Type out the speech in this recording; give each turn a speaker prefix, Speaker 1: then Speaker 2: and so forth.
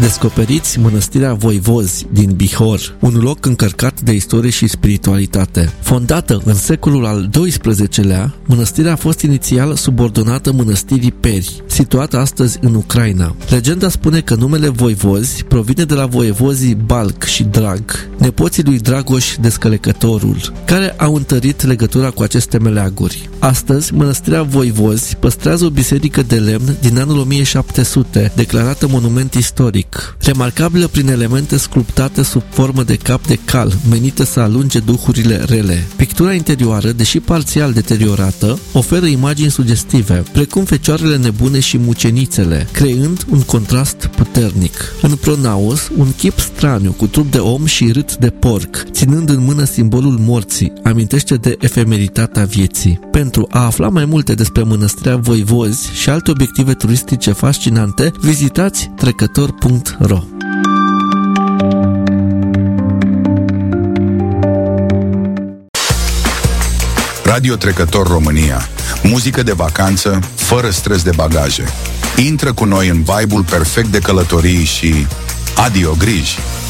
Speaker 1: Descoperiți Mănăstirea Voivozi din Bihor, un loc încărcat de istorie și spiritualitate. Fondată în secolul al XII-lea, mănăstirea a fost inițial subordonată mănăstirii Peri, situată astăzi în Ucraina. Legenda spune că numele Voivozi provine de la voievozii Balc și Drag, nepoții lui Dragoș Descălecătorul, care au întărit legătura cu aceste meleaguri. Astăzi, Mănăstirea Voivozi păstrează o biserică de lemn din anul 1700, declarată monument istoric, remarcabilă prin elemente sculptate sub formă de cap de cal, menite să alunge duhurile rele. Pictura interioară, deși parțial deteriorată, oferă imagini sugestive, precum fecioarele nebune și mucenițele, creând un contrast puternic. În pronaos, un chip straniu cu trup de om și rât de porc, ținând în mână simbolul morții, amintește de efemeritatea vieții. Pentru a afla mai multe despre Mănăstirea Voivozi și alte obiective turistice fascinante, vizitați trecător.ro.
Speaker 2: Radio Trecător România. Muzică de vacanță, fără stres de bagaje. Intră cu noi în vibe-ul perfect de călătorii și adio griji.